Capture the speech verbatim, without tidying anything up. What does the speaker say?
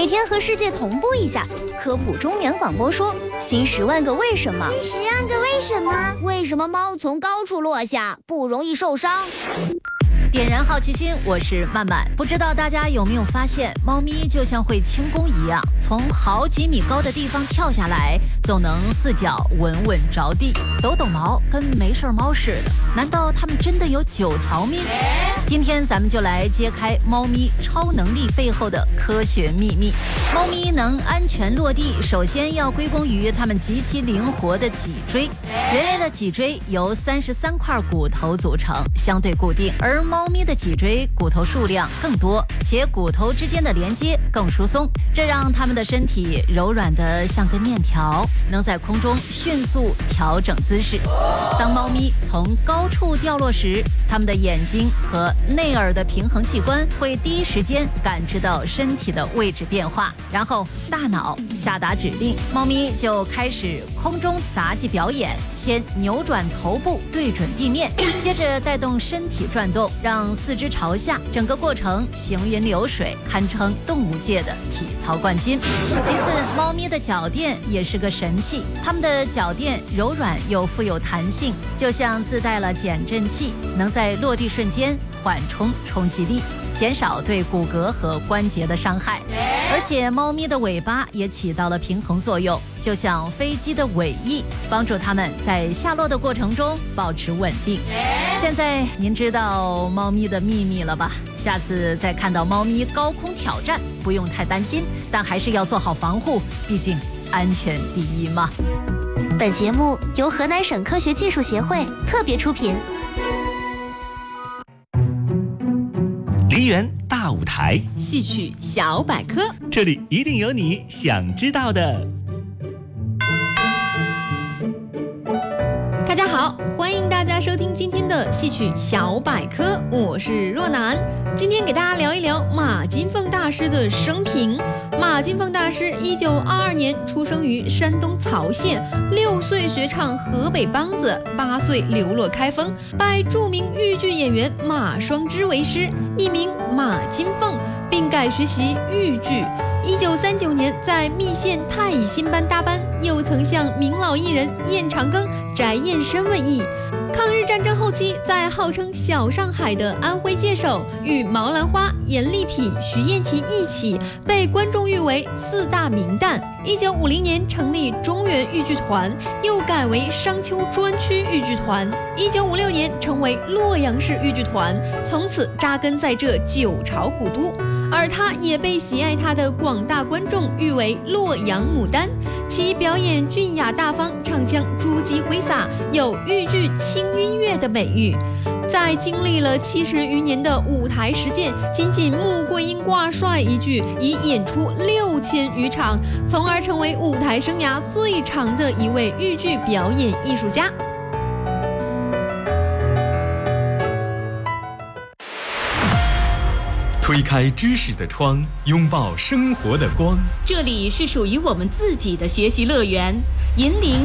每天和世界同步一下。科普中年广播说：新十万个为什么？ 新十万个为什么？ 为什么猫从高处落下不容易受伤？ 点燃好奇心，我是曼曼。不知道大家有没有发现，猫咪就像会轻功一样，从好几米高的地方跳下来，总能四脚稳稳着地，抖抖毛，跟没事猫似的。难道它们真的有九条命？今天咱们就来揭开猫咪超能力背后的科学秘密。猫咪能安全落地，首先要归功于它们极其灵活的脊椎。人类的脊椎由三十三块骨头组成，相对固定，而猫咪的脊椎骨头数量更多，且骨头之间的连接更疏松，这让它们的身体柔软得像根面条，能在空中迅速调整姿势。当猫咪从高处掉落时，它们的眼睛和内耳的平衡器官会第一时间感知到身体的位置变化，然后大脑下达指令，猫咪就开始空中杂技表演，先扭转头部对准地面，接着带动身体转动，让四肢朝下，整个过程行云流水，堪称动物界的体操冠军。其次，猫咪的脚垫也是个神器，它们的脚垫柔软又富有弹性，就像自带了减震器，能在落地瞬间缓冲冲击力，减少对骨骼和关节的伤害。而且猫咪的尾巴也起到了平衡作用，就像飞机的尾翼，帮助它们在下落的过程中保持稳定。现在您知道猫咪的秘密了吧？下次再看到猫咪高空挑战，不用太担心，但还是要做好防护，毕竟安全第一嘛。 本节目由河南省科学技术协会特别出品。 梨园大舞台， 戏曲小百科， 这里一定有你想知道的。 大家好，欢迎大家收听今天的戏曲小百科，我是若楠。今天给大家聊一聊马金凤大师的生平。马金凤大师一九二二年出生于山东曹县，六岁学唱河北梆子，八岁流落开封，拜著名豫剧演员马双之为师，艺名马金凤，并改学习豫剧。一九三九年在密县太乙新班搭班，又曾向名老艺人燕长庚、翟燕深问艺。抗日战争后期，在号称小上海的安徽界首，与毛兰花、严丽圮、徐燕琪一起被观众誉为四大名旦。一九五零年成立中原豫剧团，又改为商丘专区豫剧团。一九五六年成为洛阳市豫剧团，从此扎根在这九朝古都。而他也被喜爱他的广大观众誉为洛阳牡丹，其表演俊雅大方，唱腔珠玑挥洒，有豫剧轻音乐的美誉。在经历了七十余年的舞台实践，仅仅穆桂英挂帅一剧已演出六千余场，从而成为舞台生涯最长的一位豫剧表演艺术家。 推开知识的窗，拥抱生活的光。 这里是属于我们自己的学习乐园，引领